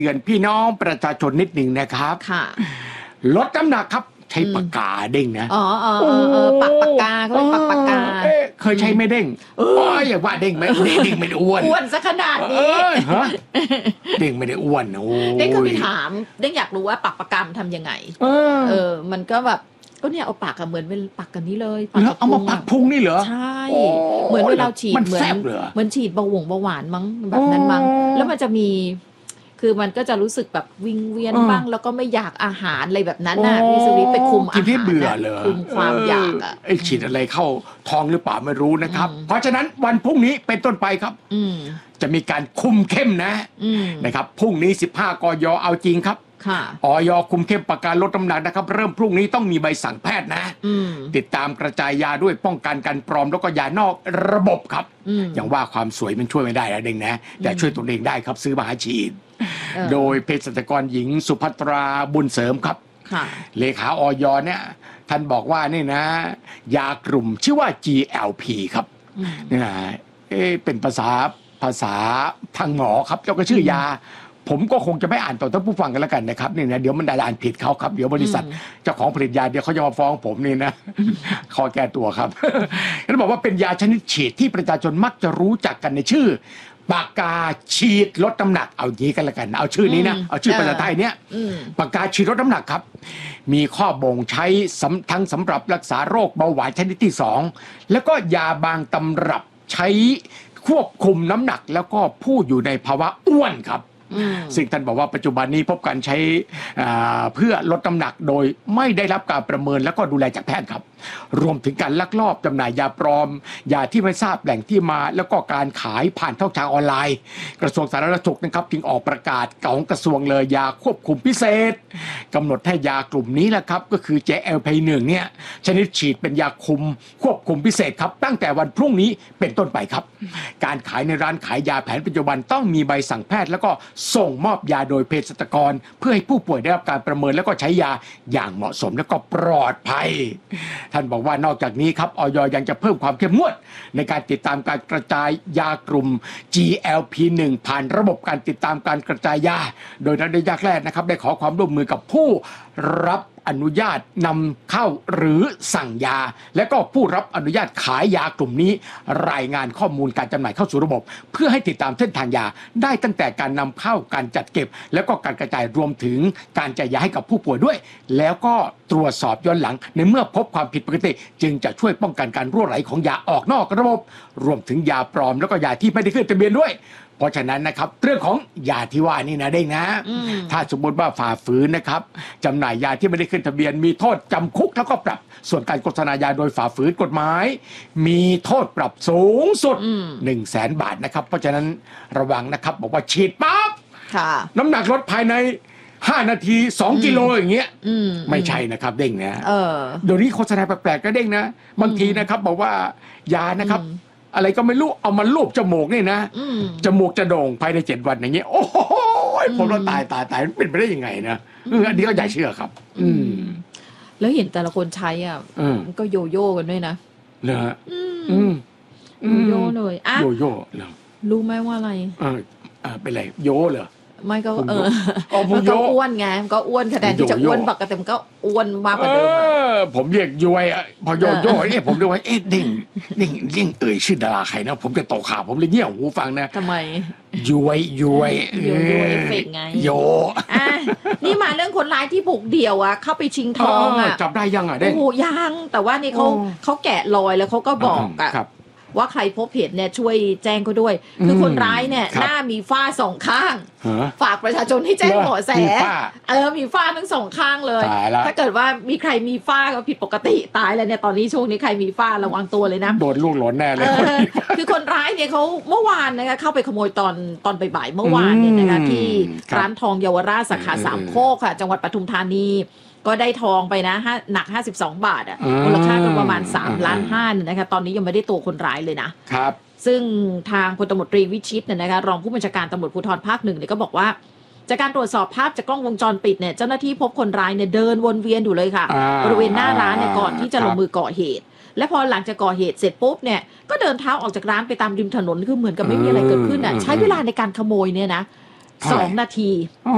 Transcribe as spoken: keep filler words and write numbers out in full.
เตือนพี่น้องประชาชนนิดหนึ่งนะครับค่ะลดน้ำหนักครับใช้ปากกาเด้งนะอ๋อเออเออเออปักปากกาเขาเรียกปักปากกาเคยใช้ไม่เด้งอ๋ออย่าว่าเด้งไหมเด้งไม่ได้อ้วนอ้วนซะขนาดนี้ฮะเด้งไม่ได้อ้วนโอ้เด้งก็ไปถามเด้งอยากรู้ว่าปักปากกาทำยังไงเออมันก็แบบก็เนี่ยเอาปากเหมือนเป็นปักกันนี้เลยเอามาปักพุงนี่เหรอใช่เหมือนเวลาฉีดเหมือนเหมือนฉีดเบาหวงเบาหวานมั้งแบบนั้นมั้งแล้วมันจะมีคือมันก็จะรู้สึกแบบวิงเวียนบ้างแล้วก็ไม่อยากอาหารอะไรแบบนั้นน่ะพี่สุริไปคุมอาหารเบื่อเลยคุมความอยากอ่ะไอ้ฉีดอะไรเข้าท้องหรือเปล่าไม่รู้นะครับเพราะฉะนั้นวันพรุ่งนี้เป็นต้นไปครับจะมีการคุมเข้มนะนะครับพรุ่งนี้สิบห้ากยเอาจริงครับอย.คุมเข้มประการลดน้ำหนักนะครับเริ่มพรุ่งนี้ต้องมีใบสั่งแพทย์นะติดตามกระจายยาด้วยป้องกันการปลอมแล้วก็ยานอกระบบครับอย่างว่าความสวยมันช่วยไม่ได้นะเด็กนะแต่ช่วยตัวเองได้ครับซื้อมาหาฉีดโดยเภสัชกรหญิงสุภัตราบุญเสริมครับเลขาอย.เนี่ยท่านบอกว่านี่นะยากลุ่มชื่อว่า จี แอล พี ครับนี่นะเอ๊ะเป็นภาษาภาษาทางหมอครับเจ้าก็ชื่อยาผมก็คงจะไม่อ่านต่อท่านผู้ฟังกันแล้วกันนะครับนี่นะเดี๋ยวมันได้อ่านผิดเขาครับเดี๋ยวบริษัทเจ้าของผลิตยาเดี๋ยวเขาจะมาฟ้องผมนี่นะขอแก้ตัวครับเขาบอกว่าเป็นยาชนิดฉีดที่ประชาชนมักจะรู้จักกันในชื่อปากกาฉีดลดน้ำหนักเอางี้กันแล้วกันเอาชื่อนี้นะเอาชื่อภาษาไทยเนี้ยปากกาฉีดลดน้ำหนักครับมีข้อบ่งใช้ทั้งสำหรับรักษาโรคเบาหวานชนิดที่สองแล้วก็ยาบางตำรับใช้ควบคุมน้ำหนักแล้วก็ผู้อยู่ในภาวะอ้วนครับซึ่งท่านบอกว่าปัจจุบันนี้พบการใช้เพื่อลดน้ำหนักโดยไม่ได้รับการประเมินและก็ดูแลจากแพทย์ครับรวมถึงการลักลอบจำหน่ายยาปลอมยาที่ไม่ทราบแหล่งที่มาแล้วก็การขายผ่านช่องทางออนไลน์กระทรวงสาธารณสุขนะครับจึงออกประกาศของกระทรวงเลยยาควบคุมพิเศษกำหนดให้ยากลุ่มนี้แหละครับก็คือ เจ แอล พี หนึ่ง เนี่ยชนิดฉีดเป็นยาคุมควบคุมพิเศษครับตั้งแต่วันพรุ่งนี้เป็นต้นไปครับการขายในร้านขายยาแผนปัจจุบันต้องมีใบสั่งแพทย์แล้วก็ส่งมอบยาโดยเภสัชกรเพื่อให้ผู้ป่วยได้รับการประเมินแล้วก็ใช้ยาอย่างเหมาะสมแล้วก็ปลอดภัยท่านบอกว่านอกจากนี้ครับอย.ยังจะเพิ่มความเข้มงวดในการติดตามการกระจายยากลุ่ม จี แอล พี หนึ่ง ผ่านระบบการติดตามการกระจายยาโดยในระยะแรกนะครับได้ขอความร่วมมือกับผู้รับอนุญาตนำเข้าหรือสั่งยาและก็ผู้รับอนุญาตขายยากลุ่มนี้รายงานข้อมูลการจำหน่ายเข้าสู่ระบบเพื่อให้ติดตามเส้นทางยาได้ตั้งแต่การนำเข้าการจัดเก็บแล้วก็การกระจายรวมถึงการจ่ายยาให้กับผู้ป่วยด้วยแล้วก็ตรวจสอบย้อนหลังในเมื่อพบความผิดปกติจึงจะช่วยป้องกันการรั่วไหลของยาออกนอกระบบรวมถึงยาปลอมแล้วก็ยาที่ไม่ได้ขึ้นทะเบียนด้วยเพราะฉะนั้นนะครับเรื่องของยาที่ว่านี่นะเด้งนะถ้าสมมติว่าฝ่าฝืนนะครับจำหน่ายยาที่ไม่ได้ขึ้นทะเบียนมีโทษจำคุกแล้วก็ปรับส่วนการโฆษณายาโดยฝ่าฝืนกฎหมายมีโทษปรับสูงสุด หนึ่งแสน บาทนะครับเพราะฉะนั้นระวังนะครับบอกว่าฉีดปั๊บน้ำหนักลดภายในห้านาทีสองกิโลอย่างเงี้ยไม่ใช่นะครับเด้งนะเดี๋ยวนี้โฆษณาแปลกๆก็เด้งนะบางทีนะครับบอกว่ายานะครับอะไรก็ไม่รู้เอามาลูบจมูกนี่นะจมูกจะโด่งภายในเจ็ดวันอย่างเงี้ยโอ้โหผมเราตายตายตายมันเป็นไปได้ยังไงนะเอออันนี้ก็อย่าเชื่อครับอืมแล้วเห็นแต่ละคนใช้อ่ะมันก็โยโย่กันด้วยนะเหรออืมโยโย่เลยอ่ะโยโย่เหรอรู้ไหมว่าอะไรเอออ่าเป็นไรโยเหรอไม่ก็เออมันก็อ้วนไงมันก็อ้วนคะแนนที่จะอ้วนปกติมันก็อ้วนมากกว่าเดิมผมเรียกย้วยพอโยโย่เอ๊ะผมเรียกว่าเอ๊ะเด้งเด้งเด้งเอ่ยชื่อดาราใครนะผมจะตกข่าวผมเลยเงี่ยหูฟังนะทำไมย้วยย้วยโยโย่เอฟเฟกต์ไงโยอ่ะนี่มาเรื่องคนร้ายที่บุกเดี่ยวอ่ะเข้าไปชิงทองอ่ะจับได้ยังอ่ะเด้งโอ้ยังแต่ว่านี่เขาเขาแกะรอยแล้วเขาก็บอกอ่ะว่าใครพบเห็นเนี่ยช่วยแจ้งก็ด้วยคือคนร้ายเนี่ยหน้ามีฝ้าสองข้างฝากประชาชนให้แจ้งเบาะแสเออมีฝ้าทั้งสองข้างเลยถ้าเกิดว่ามีใครมีฝ้าก็ผิดปกติตายแล้วเนี่ยตอนนี้ช่วงนี้ใครมีฝ้าระวังตัวเลยนะโดนลูกหลงแน่เลยคือคนร้ายเนี่ยเขาเมื่อวานนะคะเข้าไปขโมยตอนตอนบ่ายเมื่อวานเนี่ยนะคะที่ร้านทองเยาวราชสาขาสามโคกค่ะจังหวัดปทุมธานีก็ได้ทองไปนะหนักห้าสิบสองบาทอ่ะมูลค่าก็ประมาณสามล้านห้านะคะตอนนี้ยังไม่ได้ตัวคนร้ายเลยนะครับซึ่งทางพลตำรวจตรีวิชิตเนี่ยนะคะรองผู้บัญชาการตำรวจภูธรภาคหนึ่งเนี่ยก็บอกว่าจากการตรวจสอบภาพจากกล้องวงจรปิดเนี่ยเจ้าหน้าที่พบคนร้ายเนี่ยเดินวนเวียนอยู่เลยค่ะบริเวณหน้าร้านเนี่ยก่อนที่จะลงมือก่อเหตุและพอหลังจากก่อเหตุเสร็จปุ๊บเนี่ยก็เดินเท้าออกจากร้านไปตามริมถนนคือเหมือนกับไม่มีอะไรเกิดขึ้นอ่ะใช้เวลาในการขโมยเนี่ยนะสองนาที